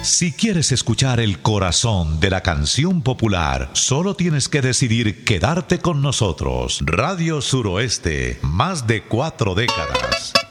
Si quieres escuchar el corazón de la canción popular, solo tienes que decidir quedarte con nosotros. Radio Suroeste, más de 4 décadas.